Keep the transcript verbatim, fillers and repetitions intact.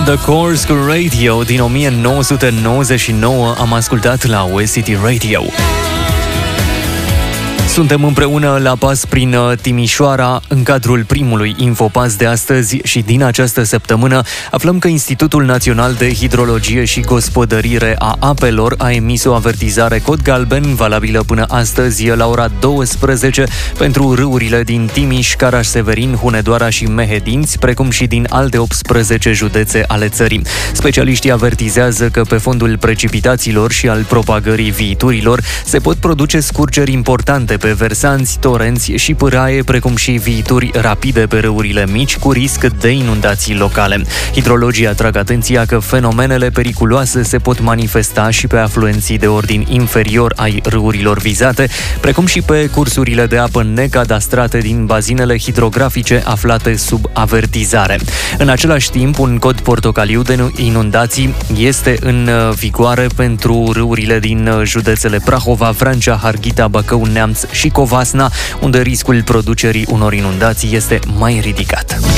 The Course cu Radio din o mie nouă sute nouăzeci și nouă am ascultat la West City Radio. Suntem împreună la pas prin Timișoara în cadrul primului Infopas de astăzi și din această săptămână aflăm că Institutul Național de Hidrologie și Gospodărire a Apelor a emis o avertizare cod galben valabilă până astăzi la ora douăsprezece pentru râurile din Timiș, Caraș-Severin, Hunedoara și Mehedinți, precum și din alte optsprezece județe ale țării. Specialiștii avertizează că pe fondul precipitațiilor și al propagării viiturilor se pot produce scurgeri importante pe versanți, torenți și pâraie, precum și viituri rapide pe râurile mici cu risc de inundații locale. Hidrologii atrag atenția că fenomenele periculoase se pot manifesta și pe afluenții de ordin inferior ai râurilor vizate, precum și pe cursurile de apă necadastrate din bazinele hidrografice aflate sub avertizare. În același timp, un cod portocaliu de inundații este în vigoare pentru râurile din județele Prahova, Vrancea, Harghita, Bacău, Neamț și Covasna, unde riscul producerii unor inundații este mai ridicat.